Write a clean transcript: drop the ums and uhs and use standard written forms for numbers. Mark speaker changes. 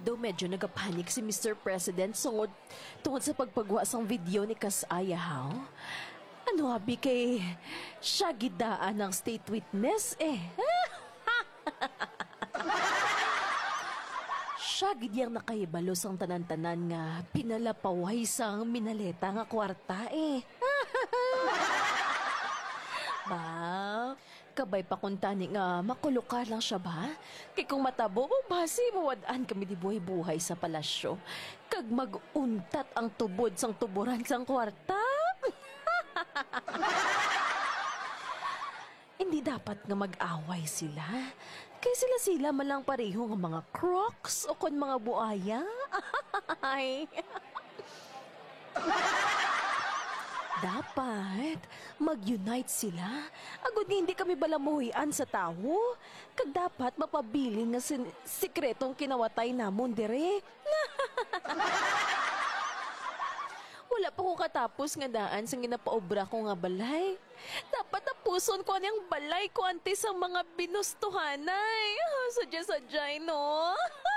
Speaker 1: daw medyo nagapanik si Mr. President tungod sa pagpagwa sang video ni Kasaya, haw? Ano abi kay siya gidaan ng state witness Siya gidyang nakahibalo sang tanan-tanan nga pinalapaway sang minaleta nga kwarta Ba, kabay pa kung tani nga makuluka lang siya ba? Kay kung matabo mo basi mawadaan kami di buhay-buhay sa palasyo. Kag mag-untat ang tubod sang tuburan sang kwarta. Hindi dapat nga mag-away sila. Kay sila malang pareho nga mga crocs o kon mga buaya. Ay. Dapat mag-unite sila. Agud nga hindi kami balamuhian sa tao. Kag dapat mapabiling nga sikretong kinawatay namon dire. Wala pa ko katapos nga daan sa ginapaobra ko nga balay. Dapat tapuson ko anong balay ko antes ang mga binustuhanay. Sadya-sadyay, no?